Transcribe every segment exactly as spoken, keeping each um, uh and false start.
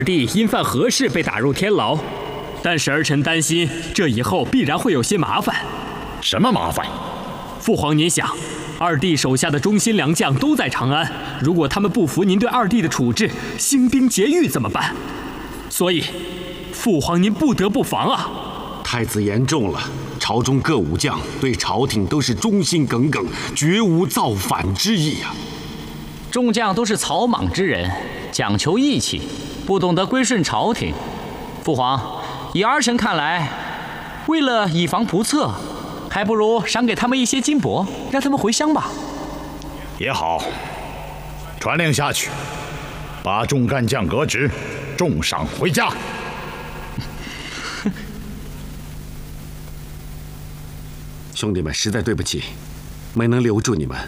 弟因犯何事被打入天牢，但是儿臣担心这以后必然会有些麻烦。 什么麻烦？ 父皇您想，二弟手下的忠心良将都在长安，如果他们不服您对二弟的处置，兴兵劫狱怎么办？所以，父皇您不得不防啊！ 太子言重了，朝中各武将对朝廷都是忠心耿耿，绝无造反之意啊。 众将都是草莽之人，讲求义气，不懂得归顺朝廷。父皇，以儿臣看来，为了以防不测，还不如赏给他们一些金帛，让他们回乡吧。 也好，传令下去，把众干将革职，重赏回家。 兄弟们，实在对不起，没能留住你们。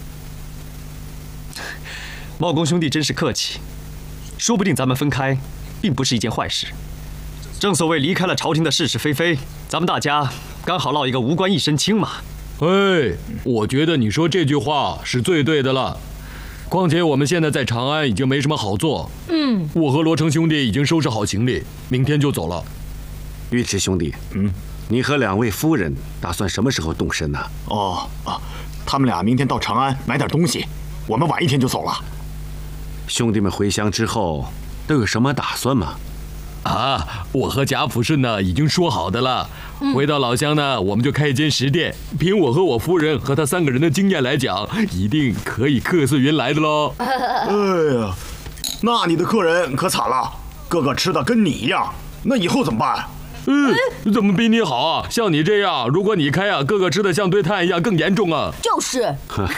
茂公兄弟真是客气，说不定咱们分开，并不是一件坏事。正所谓离开了朝廷的是是非非，咱们大家刚好落一个无官一身轻嘛。 哎，我觉得你说这句话是最对的了。况且我们现在在长安已经没什么好做。 嗯， 我和罗成兄弟已经收拾好行李，明天就走了。 尉迟兄弟， 嗯， 你和两位夫人打算什么时候动身呢？ 哦啊，他们俩明天到长安买点东西，我们晚一天就走了。 兄弟们回乡之后都有什么打算吗？ 啊，我和贾府顺呢已经说好的了。嗯、回到老乡呢，我们就开一间食店。凭我和我夫人和他三个人的经验来讲，一定可以客似云来的喽。 哎呀，那你的客人可惨了，个个吃的跟你一样，那以后怎么办？ 嗯，怎么比你好啊？像你这样，如果你开啊，个个吃的像堆炭一样，更严重啊。 就是。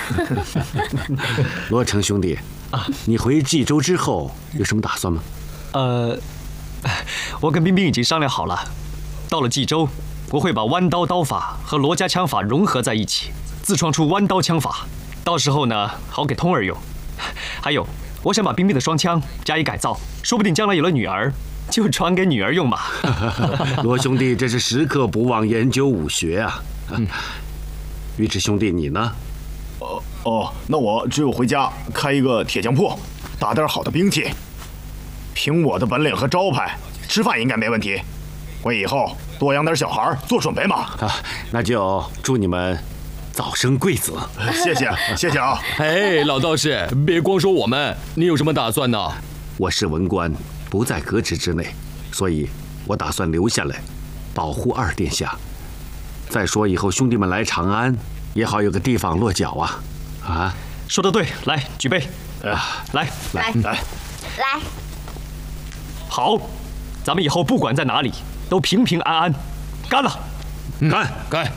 罗成兄弟，啊，你回冀州之后有什么打算吗？ 呃，我跟冰冰已经商量好了，到了冀州，我会把弯刀刀法和罗家枪法融合在一起，自创出弯刀枪法，到时候呢，好给通儿用。还有，我想把冰冰的双枪加以改造，说不定将来有了女儿，就传给女儿用嘛。 罗兄弟真是时刻不忘研究武学啊！嗯，尉迟兄弟你呢？ 哦哦，那我只有回家开一个铁匠铺，打点好的兵器。凭我的本领和招牌，吃饭应该没问题。为以后多养点小孩做准备嘛。 啊，那就祝你们早生贵子。 谢谢谢谢啊！ 哎，老道士，别光说我们，你有什么打算呢？ 我是文官，不在革职之内，所以我打算留下来，保护二殿下。再说以后兄弟们来长安，也好有个地方落脚啊！啊， 说得对，来举杯， 啊， 来来来来， 好，咱们以后不管在哪里，都平平安安。干了， 干干！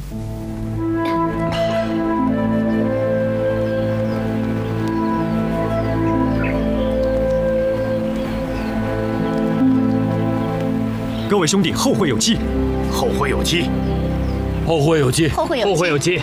各位兄弟，后会有期， 后会有期， 后会有期， 后会有后会有期。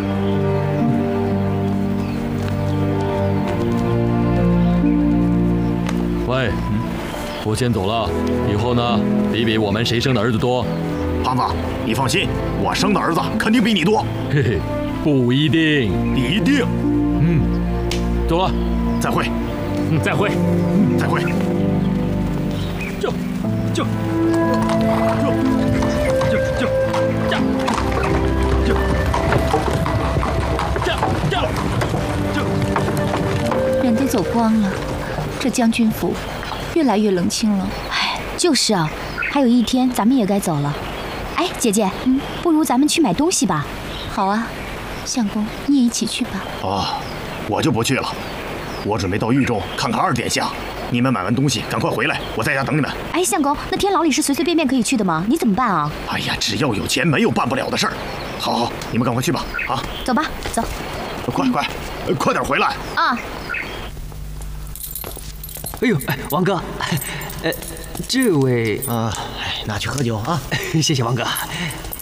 喂，我先走了，以后呢，比比我们谁生的儿子多。 胖子，你放心，我生的儿子肯定比你多。 嘿嘿，不一定， 一定。 嗯，走了， 再会。 嗯，再会。 嗯，再会。 就就就就就这就这这就人都走光了，这将军府越来越冷清了。 哎，就是啊，还有一天咱们也该走了。哎，姐姐，嗯，不如咱们去买东西吧。 好啊，相公，你也一起去吧。 哦，我就不去了，我准备到豫州看看二殿下。你们买完东西赶快回来，我在家等你们。 哎，相公，那天牢里是随随便便可以去的吗？你怎么办啊？ 哎呀，只要有钱，没有办不了的事儿。好好，你们赶快去吧。啊， 走吧，走。 快快，快点回来啊！ 哎呦，哎，王哥，呃，这位啊，哎，拿去喝酒啊！ 谢谢王哥。